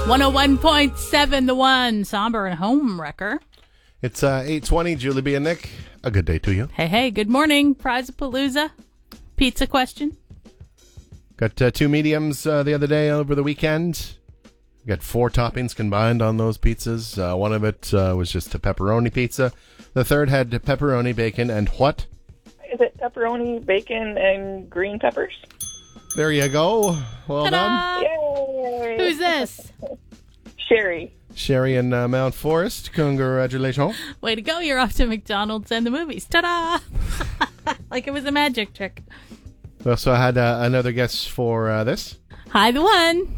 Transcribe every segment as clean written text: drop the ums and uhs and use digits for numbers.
101.7 The One, Somber and Home Wrecker. It's 8:20, Julie B. and Nick. A good day to you. Hey, good morning. Prize-a-palooza. Pizza question. Got two mediums the other day over the weekend. Got 4 toppings combined on those pizzas. One of it was just a pepperoni pizza. The third had pepperoni, bacon, and what? Is it pepperoni, bacon, and green peppers? There you go. Well Ta-da! done. Yay! Who's this? Sherry. Sherry in Mount Forest. Congratulations. Way to go. You're off to McDonald's and the movies. Ta-da! Like it was a magic trick. We also had another guess for this. Hi, The One.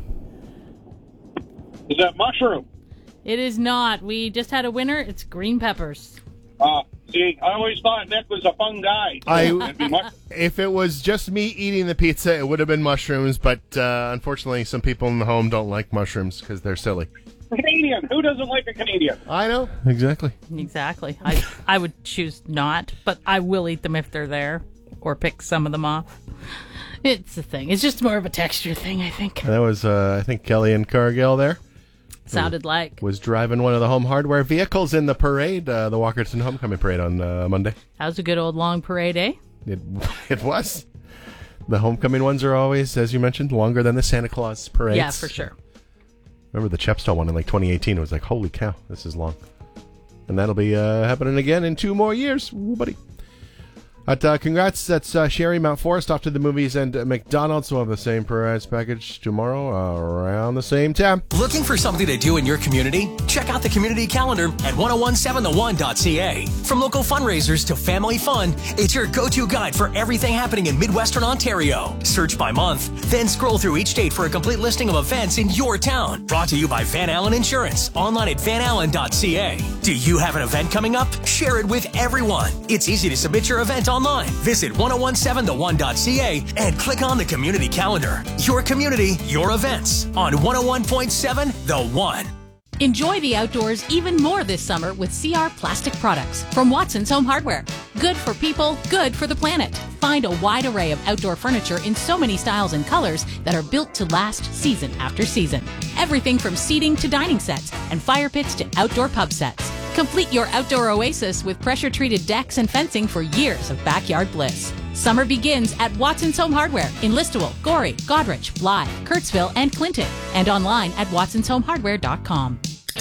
Is that mushroom? It is not. We just had a winner. It's green peppers. See, I always thought Nick was a fun guy. It'd be If it was just me eating the pizza, it would have been mushrooms, but unfortunately some people in the home don't like mushrooms because they're silly. Canadian. Who doesn't like a Canadian? I know. Exactly. Exactly. I would choose not, but I will eat them if they're there or pick some of them off. It's a thing. It's just more of a texture thing, I think. That was, I think, Kelly and Cargill there. Sounded like. Was driving one of the home hardware vehicles in the parade, the Walkerton Homecoming Parade on Monday. That was a good old long parade, eh? It was. The homecoming ones are always, as you mentioned, longer than the Santa Claus parades. Yeah, for sure. Remember the Chepstow one in like 2018? It was like, holy cow, this is long. And that'll be happening again in 2 more years. Ooh, buddy. Congrats, that's Sherry, Mount Forest, off to the movies and McDonald's. We'll have the same prize package tomorrow around the same time. Looking for something to do in your community? Check out the community calendar at 1017theone.ca. From local fundraisers to family fun, it's your go-to guide for everything happening in Midwestern Ontario. Search by month, then scroll through each date for a complete listing of events in your town. Brought to you by Van Allen Insurance, online at vanallen.ca. Do you have an event coming up? Share it with everyone. It's easy to submit your event online. Visit 1017theone.ca and click on the community calendar. Your community, your events on 101.7 The One. Enjoy the outdoors even more this summer with CR Plastic Products from Watson's Home Hardware. Good for people, good for the planet. Find a wide array of outdoor furniture in so many styles and colors that are built to last season after season. Everything from seating to dining sets and fire pits to outdoor pub sets. Complete your outdoor oasis with pressure-treated decks and fencing for years of backyard bliss. Summer begins at Watson's Home Hardware in Listowel, Gorey, Goderich, Blythe, Kurtzville, and Clinton, and online at watsonshomehardware.com.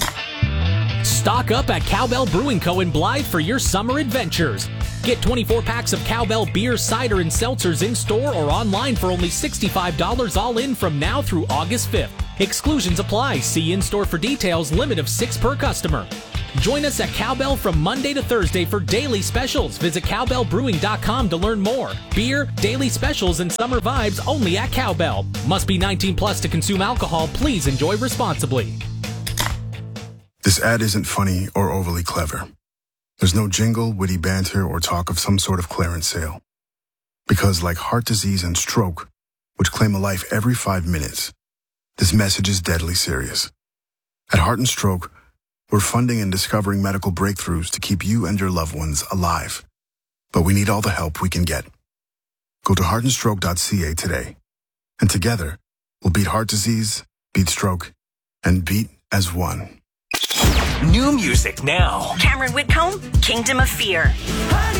Stock up at Cowbell Brewing Co. in Blythe for your summer adventures. Get 24 packs of Cowbell beer, cider, and seltzers in store or online for only $65 all in from now through August 5th. Exclusions apply. See in-store for details. Limit of 6 per customer. Join us at Cowbell from Monday to Thursday for daily specials. Visit cowbellbrewing.com to learn more. Beer, daily specials, and summer vibes only at Cowbell. Must be 19 plus to consume alcohol. Please enjoy responsibly. This ad isn't funny or overly clever. There's no jingle, witty banter, or talk of some sort of clearance sale. Because like heart disease and stroke, which claim a life every 5 minutes, this message is deadly serious. At Heart and Stroke, we're funding and discovering medical breakthroughs to keep you and your loved ones alive. But we need all the help we can get. Go to heartandstroke.ca today. And together, we'll beat heart disease, beat stroke, and beat as one. New music now. Cameron Whitcomb, Kingdom of Fear.